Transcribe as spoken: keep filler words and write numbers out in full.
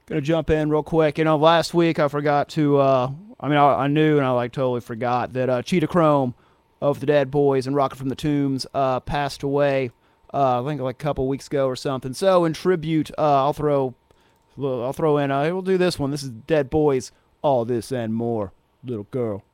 Gonna jump in real quick. You know, last week I forgot to. Uh, I mean, I, I knew and I like totally forgot that uh, Cheetah Chrome of the Dead Boys and Rocket from the Tombs uh, passed away. Uh, I think like a couple weeks ago or something. So in tribute, uh, I'll throw, I'll throw in. Uh, we'll do this one. This is Dead Boys. All this and more, little girl.